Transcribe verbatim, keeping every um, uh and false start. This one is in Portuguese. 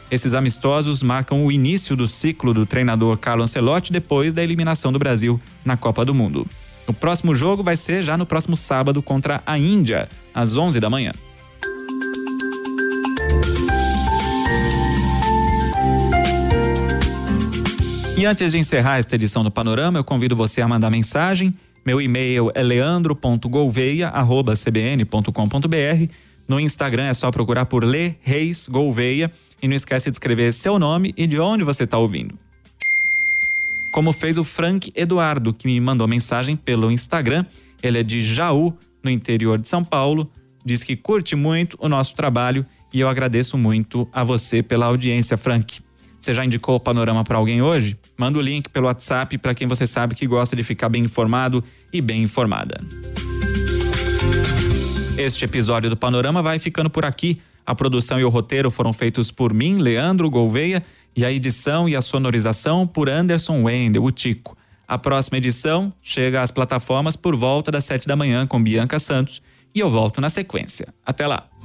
Esses amistosos marcam o início do ciclo do treinador Carlo Ancelotti depois da eliminação do Brasil na Copa do Mundo. O próximo jogo vai ser já no próximo sábado contra a Índia, às onze da manhã. E antes de encerrar esta edição do Panorama, eu convido você a mandar mensagem. Meu e-mail é leandro ponto gouveia arroba c b n ponto com ponto b r. No Instagram é só procurar por Lê Reis Gouveia. E não esquece de escrever seu nome e de onde você está ouvindo. Como fez o Frank Eduardo, que me mandou mensagem pelo Instagram. Ele é de Jaú, no interior de São Paulo. Diz que curte muito o nosso trabalho e eu agradeço muito a você pela audiência, Frank. Você já indicou o Panorama para alguém hoje? Manda o link pelo WhatsApp para quem você sabe que gosta de ficar bem informado e bem informada. Este episódio do Panorama vai ficando por aqui. A produção e o roteiro foram feitos por mim, Leandro Gouveia, e a edição e a sonorização por Anderson Wendel, o Tico. A próxima edição chega às plataformas por volta das sete da manhã com Bianca Santos e eu volto na sequência. Até lá!